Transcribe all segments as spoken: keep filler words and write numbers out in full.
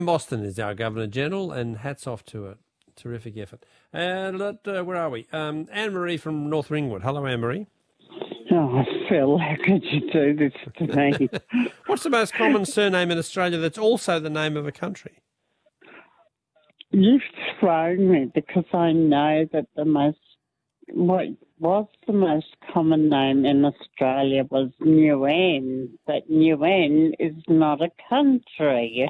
Boston is our Governor-General, and hats off to it. Terrific effort. And uh, where are we? Um, Anne-Marie from North Ringwood. Hello, Anne-Marie. Oh, Phil, how could you do this to me? What's the most common surname in Australia that's also the name of a country? You've thrown me because I know that the most, what was the most common name in Australia was Nguyen, but Nguyen is not a country.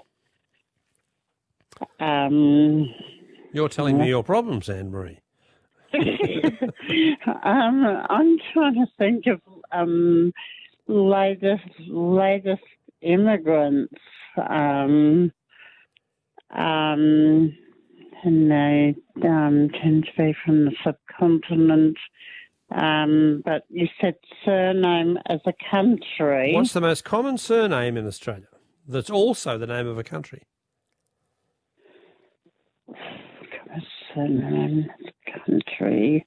Um, You're telling me your problems, Anne-Marie. um, I'm trying to think of um, latest latest immigrants. Um, um, and they um, tend to be from the subcontinent. Um, but you said surname as a country. What's the most common surname in Australia that's also the name of a country? Surname as a country.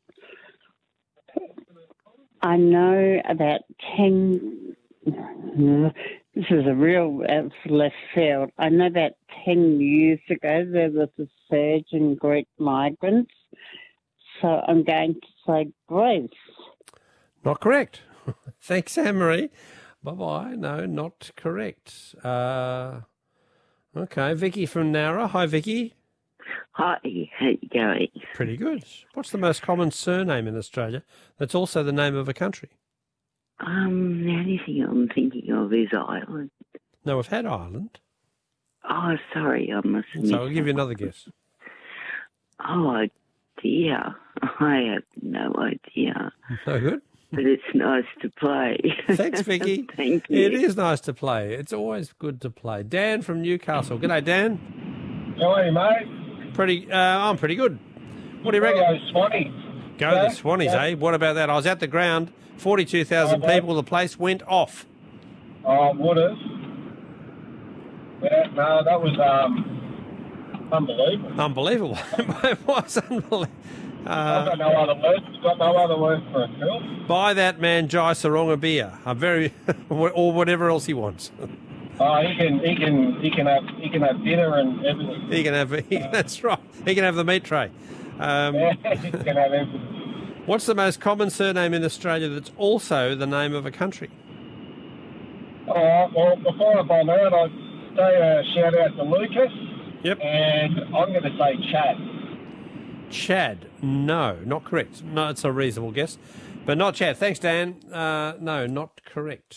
I know about ten. This is a real uh, left field. I know about ten years ago there was a surge in Greek migrants, so I'm going to say Greece. Not correct. Thanks, Anne-Marie. Bye-bye. No, not correct. Uh, okay, Vicky from Nowra. Hi, Vicky. Hi, how you going? Pretty good. What's the most common surname in Australia that's also the name of a country? Um, the only thing I'm thinking of is Ireland. No, we've had Ireland. Oh, sorry, I must have So I'll give you another guess. Oh, dear. I have no idea. No good. But it's nice to play. Thanks, Vicky. Thank you. It is nice to play. It's always good to play. Dan from Newcastle. G'day, Dan. How are you, mate? Pretty. Uh, I'm pretty good. What do you reckon? Go Swannies. Go the Swannies, yeah. eh? What about that? I was at the ground. Forty-two thousand oh, people. The place went off. Oh, would have. Yeah, no, that was um, unbelievable. Unbelievable. It was unbelievable. Uh, I've got no other words. Got no other words for it, Phil. Buy that man Jai Sarong a beer, a very, or whatever else he wants. Oh, he can, he can, he can have, he can have dinner and everything. He can have. He, that's right. He can have the meat tray. Um, yeah, he can have everything. What's the most common surname in Australia that's also the name of a country? Oh, well, before I bomb out, I'd say a shout out to Lucas. Yep. And I'm going to say Chad. Chad. No, not correct. No, it's a reasonable guess, but not Chad. Thanks, Dan. Uh, no, not correct.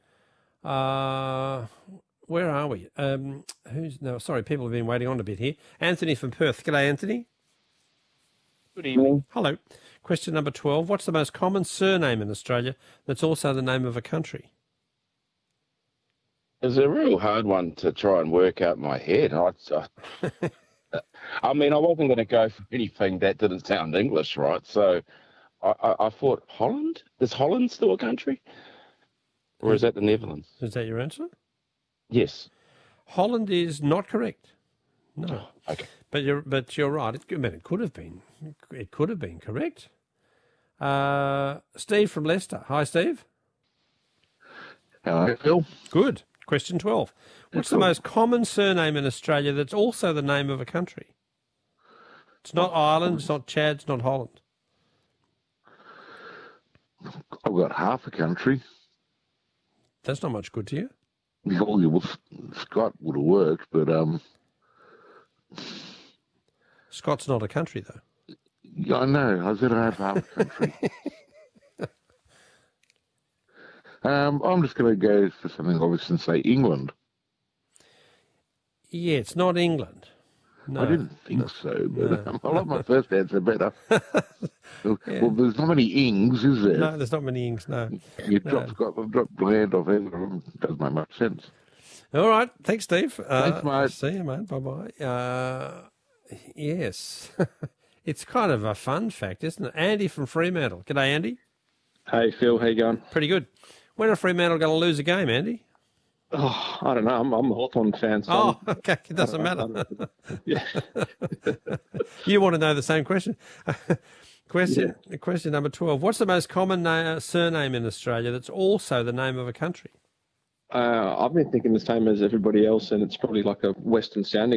Uh, where are we? Um, who's no? Sorry, people have been waiting on a bit here. Anthony from Perth. G'day, Anthony. Good evening. Hello. Question number twelve. What's the most common surname in Australia that's also the name of a country? It's a real hard one to try and work out in my head. I, I, I mean, I wasn't going to go for anything that didn't sound English, right? So I, I, I thought, Holland? Is Holland still a country? Or is that the Netherlands? Is that your answer? Yes. Holland is not correct. No. Oh, okay. But you're but you're right. It, I mean, it could have been. It could have been correct. Uh, Steve from Leicester. Hi, Steve. Hello, Phil. Good. Question twelve. What's the most common surname in Australia that's also the name of a country? It's not Ireland, it's not Chad, it's not Holland. I've got half a country. That's not much good to you. Well, well, Scott would have worked, but um, Scott's not a country, though. Yeah, I know. I said I have half a country. um, I'm just going to go for something obvious and say England. Yeah, it's not England. No, I didn't think no, so, but no, um, I like my first answer better. well, yeah. well, there's not many ings, is there? No, there's not many ings, no. You no. drop Scotland, drop land off it. It doesn't make much sense. All right. Thanks, Steve. Uh, Thanks, mate. See you, mate. Bye-bye. Uh, yes. It's kind of a fun fact, isn't it? Andy from Fremantle. G'day, Andy. Hey, Phil. How you going? Pretty good. When are Fremantle going to lose a game, Andy? Oh, I don't know. I'm, I'm a Hawthorn fan. So oh, okay. It doesn't matter. Yeah. You want to know the same question. question yeah. Question number twelve. What's the most common na- surname in Australia that's also the name of a country? Uh, I've been thinking the same as everybody else, and it's probably like a Western sounding